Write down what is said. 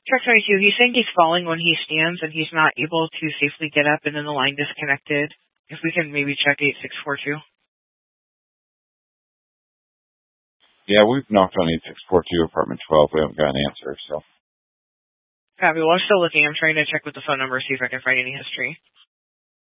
Truck 22, he's saying he's falling when he stands and he's not able to safely get up and then the line disconnected. If we can maybe check 8642. Yeah, we've knocked on 8642, apartment 12. We haven't got an answer, so. Copy. Well, I'm still looking. I'm trying to check with the phone number, see if I can find any history.